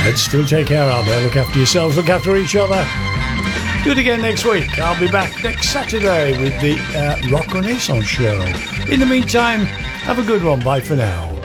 Let's still take care out there. Look after yourselves, look after each other. Do it again next week. I'll be back next Saturday with the Rock Renaissance show. In the meantime, have a good one. Bye for now.